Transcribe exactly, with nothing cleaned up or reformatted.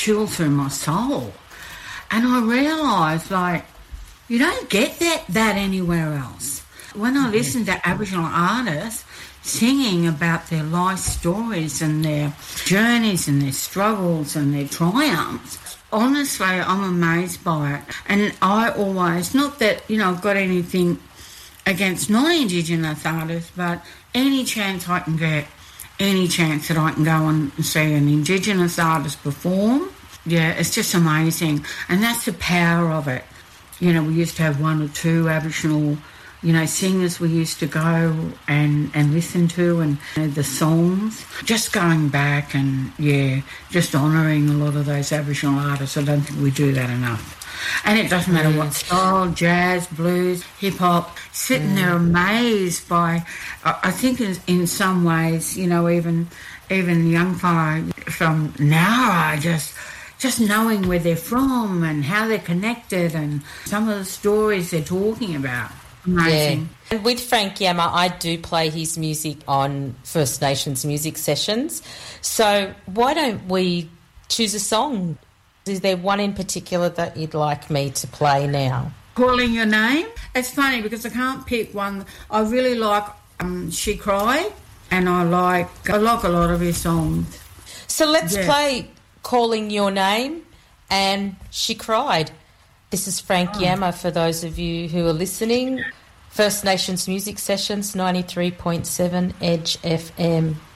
chill through my soul. And I realised, like, you don't get that, that anywhere else. When I listen to Aboriginal artists singing about their life stories and their journeys and their struggles and their triumphs, honestly, I'm amazed by it. And I always, not that, you know, I've got anything against non-Indigenous artists, but any chance I can get, any chance that I can go and see an Indigenous artist perform, yeah, it's just amazing. And that's the power of it. You know, we used to have one or two Aboriginal, you know, singers we used to go and, and listen to, and you know, the songs. Just going back and, yeah, just honouring a lot of those Aboriginal artists. I don't think we do that enough. And it doesn't matter what style, jazz, blues, hip-hop, sitting mm. there amazed by, I think in, in some ways, you know, even even young fellow from Nowra, just just knowing where they're from and how they're connected and some of the stories they're talking about. Amazing. Yeah. And with Frank Yammer, I do play his music on First Nations music sessions. So why don't we choose a song? Is there one in particular that you'd like me to play now? Calling Your Name. It's funny because I can't pick one. I really like um, She Cried, and I like I like a lot of his songs. So let's yeah. play Calling Your Name and She Cried. This is Frank oh. Yammer for those of you who are listening. First Nations Music Sessions, ninety-three point seven Edge F M.